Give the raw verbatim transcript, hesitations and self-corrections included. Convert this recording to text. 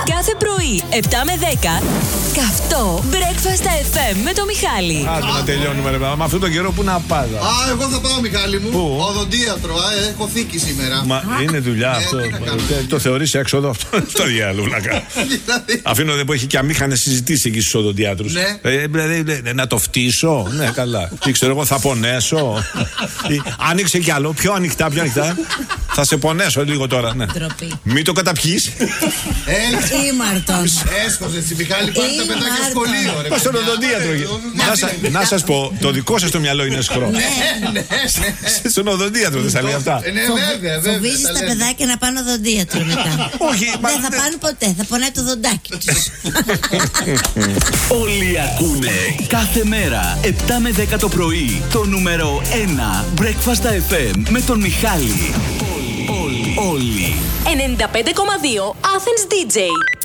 Κάθε πρωί, επτά με δέκα, καυτό Breakfast εφ εμ με το Μιχάλη. Άντε να τελειώνουμε, ρε παιδί. Με αυτόν τον καιρό που να πας. Α, εγώ θα πάω, Μιχάλη μου. Πού? Οδοντίατρο, α, έχω θήκη σήμερα. Μα είναι δουλειά αυτό. Το θεωρείς έξοδο αυτό. Στο διάλογο να κάνω. Αφήνω δεν που έχει και αμήχανες συζητήσεις εκεί στους οδοντιάτρους. Να το φτύσω. Ναι, καλά. Τι ξέρω εγώ, θα πονέσω. Άνοιξε κι άλλο. Πιο ανοιχτά, πιο ανοιχτά. Θα σε πονέσω λίγο τώρα. Μην το καταπιείς. Ήμαρτον. Έσχος έτσι, Μιχάλη, πάνε τα παιδάκια σχολείο. Πας στον οδοντίατρο. Να σας πω, το δικό σας το μυαλό είναι σχρό. Στον οδοντίατρο δεν σας λέει αυτά. Ναι, βέβαια, βέβαια. Φοβίζεις τα παιδάκια να πάνε οδοντίατρο μετά. Όχι, δεν θα πάνε ποτέ, θα πονάει το δοντάκι τους. Όλοι ακούνε κάθε μέρα επτά με δέκα το πρωί το νούμερο ένα Breakfast εφ εμ με τον Μιχάλη. Όλοι, όλοι. ενενήντα πέντε κόμμα δύο Athens ντι τζέι.